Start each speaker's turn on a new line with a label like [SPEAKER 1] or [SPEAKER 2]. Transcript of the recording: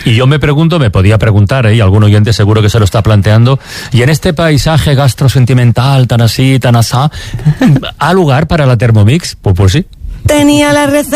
[SPEAKER 1] Y yo me pregunto, me podía preguntar, y algún oyente seguro que se lo está planteando, y en este paisaje gastrosentimental tan así, tan asá, ¿ha lugar para la Thermomix? Pues sí.
[SPEAKER 2] Tenía la receta